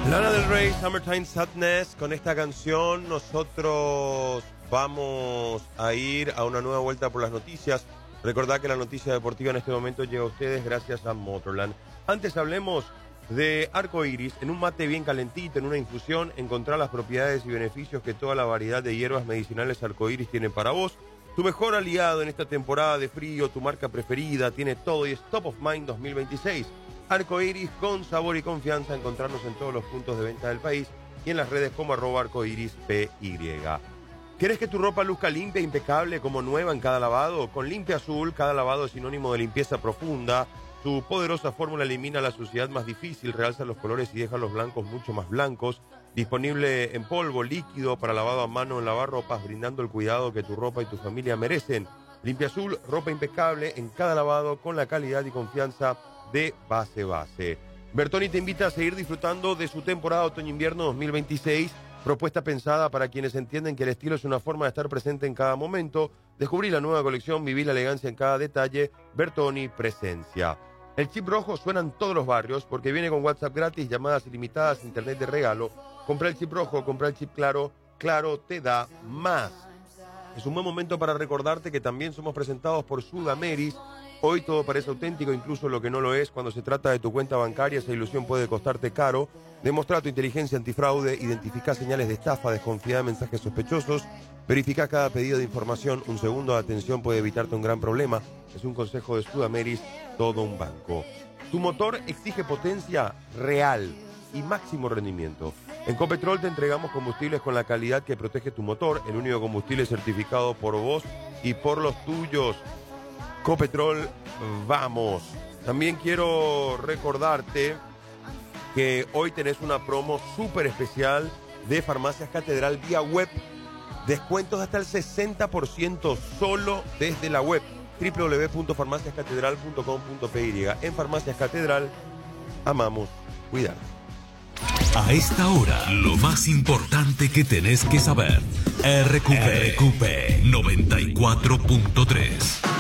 Lana del Rey, Summertime Sadness. Con esta canción nosotros vamos a ir a una nueva vuelta por las noticias. Recordad que la noticia deportiva en este momento llega a ustedes gracias a Motorland. Antes hablemos de Arco Iris. En un mate bien calentito, en una infusión, encontrar las propiedades y beneficios que toda la variedad de hierbas medicinales Arco Iris tiene para vos. Tu mejor aliado en esta temporada de frío, tu marca preferida, tiene todo y es Top of Mind 2026. Arco Iris, con sabor y confianza, encontrarnos en todos los puntos de venta del país y en las redes como @arcoirispy. ¿Querés que tu ropa luzca limpia e impecable como nueva en cada lavado? Con Limpia Azul, cada lavado es sinónimo de limpieza profunda. Su poderosa fórmula elimina la suciedad más difícil, realza los colores y deja los blancos mucho más blancos. Disponible en polvo, líquido, para lavado a mano en lavarropas, brindando el cuidado que tu ropa y tu familia merecen. Limpia Azul, ropa impecable en cada lavado con la calidad y confianza de Base. Bertoni te invita a seguir disfrutando de su temporada otoño-invierno 2026, propuesta pensada para quienes entienden que el estilo es una forma de estar presente en cada momento. Descubrí la nueva colección, viví la elegancia en cada detalle. Bertoni Presencia. El chip rojo suena en todos los barrios porque viene con WhatsApp gratis, llamadas ilimitadas, internet de regalo. Compra el chip rojo, compra el chip claro, Claro te da más. Es un buen momento para recordarte que también somos presentados por Sudameris. Hoy todo parece auténtico, incluso lo que no lo es. Cuando se trata de tu cuenta bancaria, esa ilusión puede costarte caro. Demostra tu inteligencia antifraude, identifica señales de estafa, desconfía de mensajes sospechosos, verifica cada pedido de información. Un segundo de atención puede evitarte un gran problema. Es un consejo de Sudameris, todo un banco. Tu motor exige potencia real y máximo rendimiento. En Copetrol te entregamos combustibles con la calidad que protege tu motor, el único combustible certificado por vos y por los tuyos. Copetrol, vamos. También quiero recordarte que hoy tenés una promo súper especial de Farmacias Catedral vía web. Descuentos hasta el 60% solo desde la web www.farmaciascatedral.com.py. En Farmacias Catedral, amamos cuidar. A esta hora, lo más importante que tenés que saber. RQP 94.3.